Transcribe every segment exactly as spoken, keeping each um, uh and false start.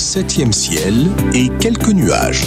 septième ciel et quelques nuages.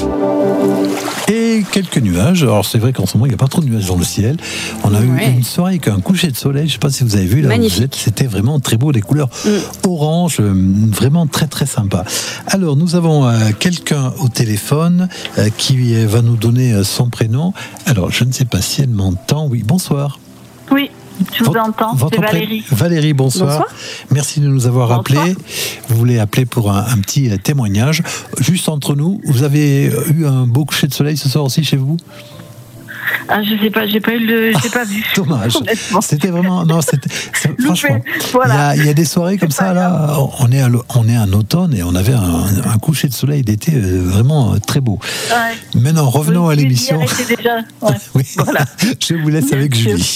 Et quelques nuages. Alors c'est vrai qu'en ce moment il n'y a pas trop de nuages dans le ciel. On a ouais. eu une soirée avec un coucher de soleil. Je ne sais pas si vous avez vu là. Magnifique. Où vous êtes. C'était vraiment très beau, des couleurs mm. orange, vraiment très très sympa. Alors nous avons euh, quelqu'un au téléphone euh, qui va nous donner son prénom. Alors je ne sais pas si elle m'entend. Oui, bonsoir. Oui. Je vous votre, entends, votre c'est Valérie. Pré... Valérie, bonsoir. bonsoir. Merci de nous avoir bonsoir. appelés. Vous voulez appeler pour un, un petit témoignage. Juste entre nous, vous avez eu un beau coucher de soleil ce soir aussi chez vous ? Ah, je sais pas, j'ai pas eu le, j'ai pas vu. Dommage. C'était vraiment, non, c'était, c'est, franchement, voilà. il y a, il y a des soirées comme ça là. On est, à, on est en automne et on avait un, un coucher de soleil d'été vraiment très beau. Ouais. Maintenant, revenons oui, à l'émission. Déjà. Ouais. oui. Voilà. Je vous laisse avec Julie.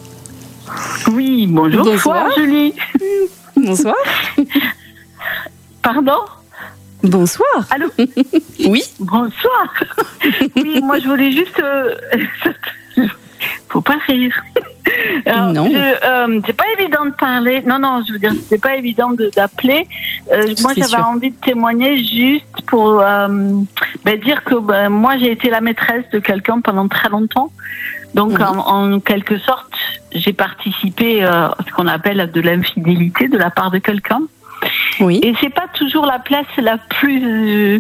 Oui, bonjour. Bonsoir, Julie. Bonsoir. Pardon ? Bonsoir. Allô ? Oui. Bonsoir. Oui, moi je voulais juste. Euh... Faut pas rire. Alors, non. Je, euh, c'est pas évident de parler. Non, non, je veux dire, c'est pas évident de, d'appeler. Euh, moi, c'est j'avais sûr. envie de témoigner juste pour euh, ben, dire que ben, moi, j'ai été la maîtresse de quelqu'un pendant très longtemps. Donc, mmh. en, en quelque sorte, j'ai participé euh, à ce qu'on appelle de l'infidélité de la part de quelqu'un. Oui. Et c'est pas toujours la place la plus,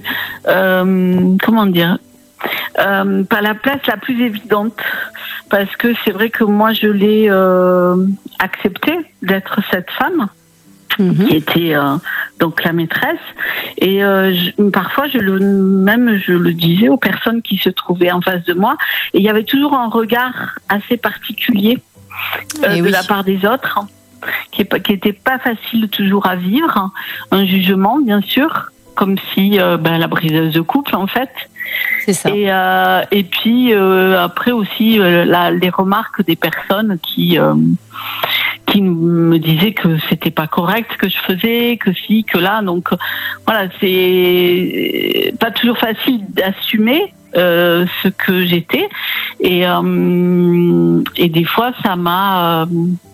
euh, comment dire, euh, pas la place la plus évidente, parce que c'est vrai que moi je l'ai euh, accepté d'être cette femme. Mmh. Qui était euh, donc la maîtresse, et euh, je, parfois je le même je le disais aux personnes qui se trouvaient en face de moi, et il y avait toujours un regard assez particulier euh, de oui. la part des autres, qui qui était pas facile toujours à vivre, un jugement bien sûr, comme si euh, ben, la briseuse de couple en fait. C'est ça. Et, euh, et puis euh, après aussi euh, la, les remarques des personnes qui euh, qui me disaient que c'était pas correct ce que je faisais, que si, que là. Donc voilà, c'est pas toujours facile d'assumer euh, ce que j'étais, et euh, et des fois ça m'a euh,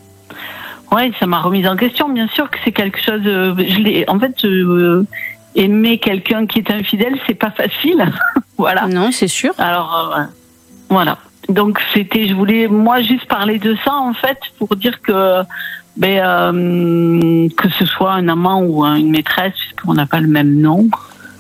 ouais ça m'a remise en question. Bien sûr que c'est quelque chose. Euh, je l'ai en fait. Euh, Aimer quelqu'un qui est infidèle, c'est pas facile. Voilà. Non, c'est sûr. Alors, euh, voilà. Donc, c'était, je voulais, moi, juste parler de ça, en fait, pour dire que, ben, euh, que ce soit un amant ou une maîtresse, puisqu'on n'a pas le même nom.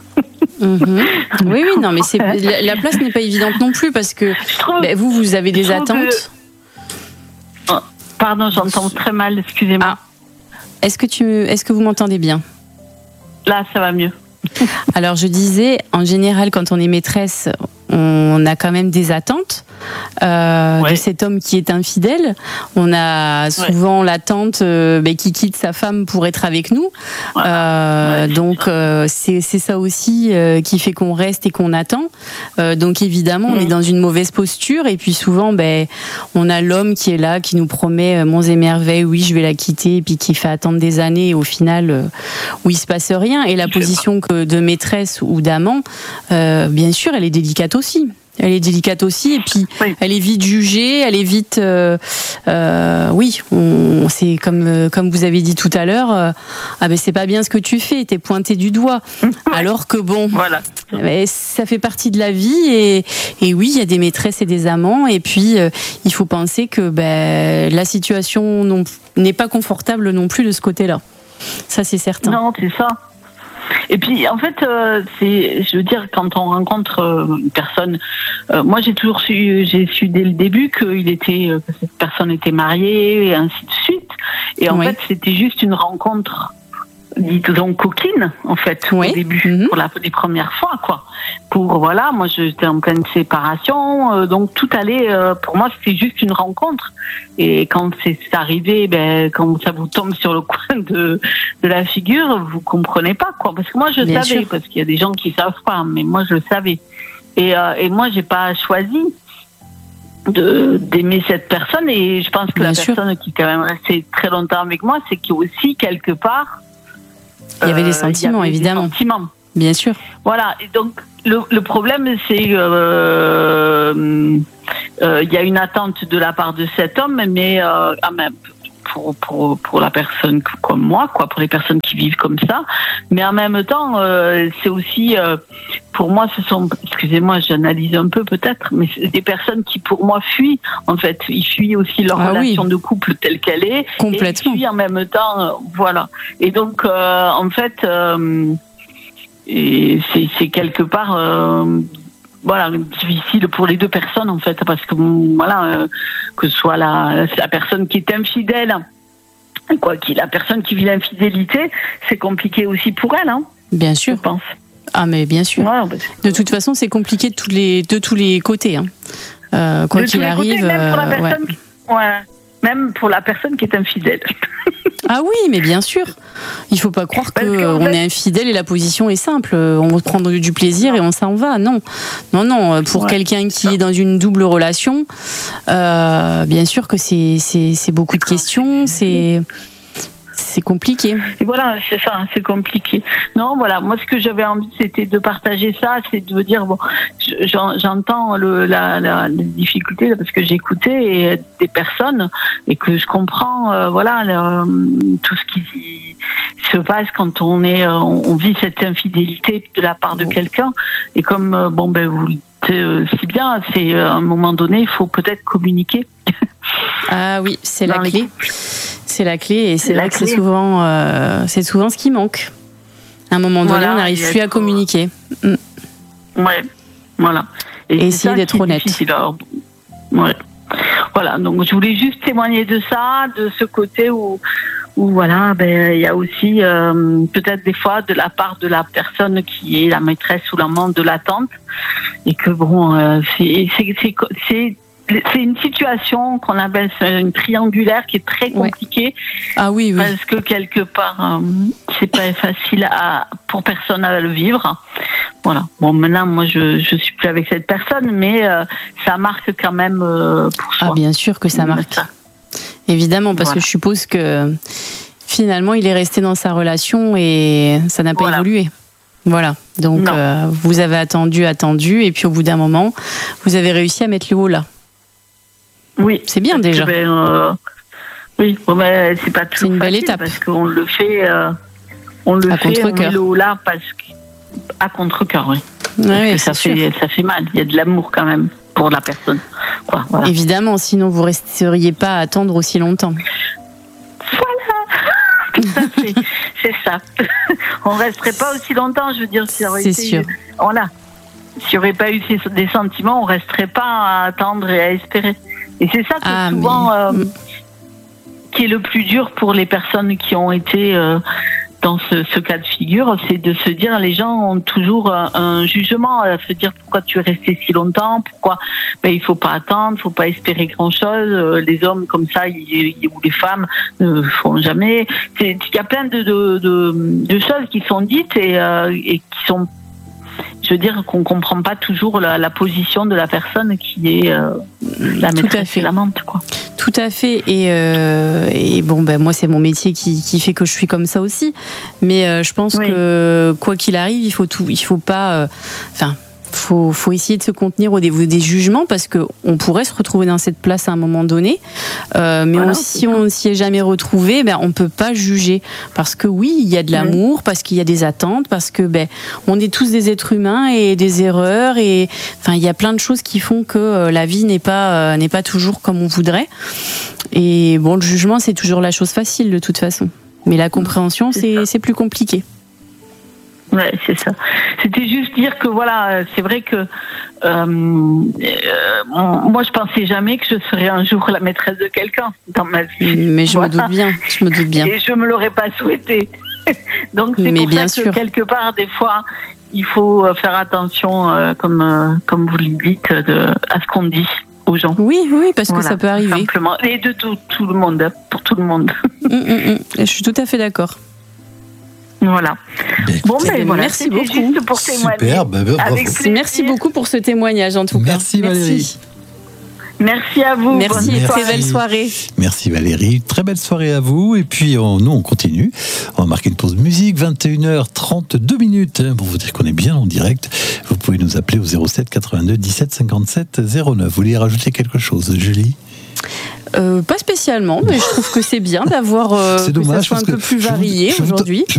Mmh. Oui, oui, non, mais c'est, la, la place n'est pas évidente non plus, parce que trouve, ben, vous, vous avez des attentes. Que... Oh, pardon, j'entends très mal, excusez-moi. Ah. Est-ce que tu, est-ce que vous m'entendez bien ? Là, ça va mieux. Alors, je disais, en général, quand on est maîtresse, on a quand même des attentes euh, ouais. de cet homme qui est infidèle. On a souvent ouais. l'attente euh, bah, qui quitte sa femme pour être avec nous. Ouais. Euh, ouais, donc, c'est, euh, c'est, c'est ça aussi euh, qui fait qu'on reste et qu'on attend. Euh, donc, évidemment, mmh. on est dans une mauvaise posture. Et puis, souvent, bah, on a l'homme qui est là, qui nous promet euh, monts et merveilles, oui, je vais la quitter, et puis qui fait attendre des années, et au final, euh, où il se passe rien. Et la position que de maîtresse ou d'amant, euh, bien sûr, elle est délicate aussi. Elle est délicate aussi, et puis oui. elle est vite jugée, elle est vite, euh, euh, oui, on, c'est comme euh, comme vous avez dit tout à l'heure, euh, ah ben c'est pas bien ce que tu fais, t'es pointé du doigt, alors que bon, voilà. ben, ça fait partie de la vie, et et oui, il y a des maîtresses et des amants, et puis euh, il faut penser que ben la situation non, n'est pas confortable non plus de ce côté-là. Ça c'est certain. Non, c'est ça. Et puis, en fait, euh, c'est, je veux dire, quand on rencontre euh, une personne, euh, moi j'ai toujours su, j'ai su dès le début qu'il était, euh, que cette personne était mariée et ainsi de suite. Et en oui. fait, c'était juste une rencontre, disons, coquine, en fait, oui. au début, mm-hmm. pour la, les premières fois, quoi. Pour, voilà, moi j'étais en pleine séparation, euh, donc tout allait, euh, pour moi c'était juste une rencontre. Et quand c'est, c'est arrivé, ben, quand ça vous tombe sur le coin de, de la figure, vous comprenez pas, quoi. Parce que moi je Bien savais, sûr. Parce qu'il y a des gens qui savent pas, mais moi je le savais. Et, euh, et moi j'ai pas choisi de, d'aimer cette personne, et je pense que Bien la sûr. Personne qui est quand même restée très longtemps avec moi, c'est qu'il y a aussi quelque part, il y avait des sentiments, euh, avait évidemment. Des sentiments. Bien sûr. Voilà, et donc le, le problème c'est qu'il euh, euh, y a une attente de la part de cet homme, mais euh, ah, même, pour pour pour la personne comme moi, quoi, pour les personnes qui vivent comme ça. Mais en même temps, euh, c'est aussi euh, pour moi, ce sont, excusez-moi, j'analyse un peu peut-être, mais c'est des personnes qui pour moi fuient. En fait, ils fuient aussi leur ah, relation oui. de couple telle qu'elle est. Complètement. Et ils fuient en même temps, euh, voilà. Et donc, euh, en fait, euh, et c'est, c'est quelque part. Euh, Voilà, difficile pour les deux personnes en fait, parce que voilà, euh, que ce soit la, la personne qui est infidèle, quoi, qui la personne qui vit l'infidélité, c'est compliqué aussi pour elle, hein. Bien sûr. Je pense. Ah mais bien sûr. Ouais, parce que... De toute façon, c'est compliqué de tous les de tous les côtés, hein. Euh, quoi de qu'il tous les arrive. Côtés, même, pour la euh, personne ouais. qui... ouais. Même pour la personne qui est infidèle. Ah oui, mais bien sûr. Il faut pas croire que on fait... est infidèle et la position est simple. On prend du plaisir et on s'en va. Non, non, non. Pour ouais, quelqu'un qui est dans une double relation, euh, bien sûr que c'est c'est c'est beaucoup de questions. C'est c'est compliqué. Et voilà, c'est ça, c'est compliqué. Non, voilà, moi ce que j'avais envie, c'était de partager ça, c'est de dire, bon, j'entends le, la, la, la difficulté, parce que j'écoutais des personnes et que je comprends, euh, voilà, le, tout ce qui se passe quand on est, on vit cette infidélité de la part de quelqu'un. Et comme, bon, ben, vous le dites si bien, c'est à un moment donné, il faut peut-être communiquer. Ah oui, c'est la clé. Couples. C'est la clé et c'est, c'est vrai que clé. c'est souvent, euh, c'est souvent ce qui manque. À un moment donné, voilà, on n'arrive plus à communiquer. Mm. Ouais, voilà. Et, et essayer d'être honnête. Alors, ouais. Voilà, donc je voulais juste témoigner de ça, de ce côté où, où voilà, ben il y a aussi euh, peut-être des fois de la part de la personne qui est la maîtresse ou l'amant de la tante, et que bon, euh, c'est, c'est, c'est, c'est C'est une situation qu'on appelle une triangulaire qui est très compliquée. Ouais. Ah oui, oui. Parce que quelque part, euh, c'est pas facile à, pour personne à le vivre. Voilà. Bon, maintenant, moi, je, je suis plus avec cette personne, mais euh, ça marque quand même euh, pour soi. Ah, bien sûr que ça marque. Ça. Évidemment, parce voilà. que je suppose que finalement, il est resté dans sa relation et ça n'a pas voilà. évolué. Voilà. Donc, euh, vous avez attendu, attendu, et puis au bout d'un moment, vous avez réussi à mettre le haut là. Oui, c'est bien déjà. Ben, euh, oui, bon, ben, c'est pas toujours c'est une belle facile étape parce qu'on le fait, euh, on le à fait, contre-cœur. On met le haut là parce que à contre-cœur, oui. Ouais, oui ça sûr. fait, ça fait mal. Il y a de l'amour quand même pour la personne. Quoi, voilà. Évidemment, sinon vous resteriez pas à attendre aussi longtemps. Voilà, tout à fait. C'est ça. On resterait pas aussi longtemps, je veux dire. Si c'est été, sûr. Voilà. S'il n'y aurait pas eu des sentiments, on resterait pas à attendre et à espérer. Et c'est ça qui ah, est souvent mais... euh, qui est le plus dur pour les personnes qui ont été euh, dans ce, ce cas de figure, c'est de se dire, les gens ont toujours un, un jugement, à se dire pourquoi tu es resté si longtemps, pourquoi ben, il faut pas attendre, il faut pas espérer grand chose, les hommes comme ça ils, ou les femmes ne font jamais. C'est, il y a plein de, de, de, de choses qui sont dites et, euh, et qui sont, je veux dire qu'on comprend pas toujours la, la position de la personne qui est euh, la maîtresse et l'amante, quoi. Tout à fait. Et, euh, et bon, ben moi c'est mon métier qui, qui fait que je suis comme ça aussi. Mais euh, je pense oui. que quoi qu'il arrive, il faut tout, il faut pas, enfin. Euh, Faut, faut essayer de se contenir au niveau des jugements parce que on pourrait se retrouver dans cette place à un moment donné, euh, mais voilà, on, si on ne s'y est jamais retrouvé, ben on peut pas juger parce que oui, il y a de l'amour, parce qu'il y a des attentes, parce que ben on est tous des êtres humains et des erreurs et enfin il y a plein de choses qui font que euh, la vie n'est pas euh, n'est pas toujours comme on voudrait. Et bon, le jugement c'est toujours la chose facile de toute façon, mais la compréhension c'est c'est, c'est plus compliqué. Ouais, c'est ça. C'était juste dire que voilà, c'est vrai que euh, euh, moi je pensais jamais que je serais un jour la maîtresse de quelqu'un dans ma vie. Mais je voilà. me doute bien, je me doute bien. Et je me l'aurais pas souhaité. Donc c'est Mais pour bien ça sûr. que quelque part des fois il faut faire attention, euh, comme euh, comme vous le dites, de, à ce qu'on dit aux gens. Oui, oui, parce voilà, que ça peut arriver. Simplement, et de tout, tout le monde, pour tout le monde. Mmh, mmh, mmh. Je suis tout à fait d'accord. Voilà. Écoutez, bon, ben voilà, merci beaucoup. Juste pour témoigner. Super, bah, bah, bravo. Merci beaucoup pour ce témoignage en tout cas. Merci Valérie. Merci, merci à vous. Merci, Bonne très belle soirée. Merci Valérie, très belle soirée à vous. Et puis on, nous on continue. On va marquer une pause musique, vingt et une heures trente-deux minutes. Pour vous dire qu'on est bien en direct, vous pouvez nous appeler au zéro sept quatre-vingt-deux dix-sept cinquante-sept zéro neuf. Vous voulez rajouter quelque chose, Julie ? euh, Pas spécialement, mais je trouve que c'est bien d'avoir euh, c'est que dommage, ça soit un peu plus je varié vous, aujourd'hui.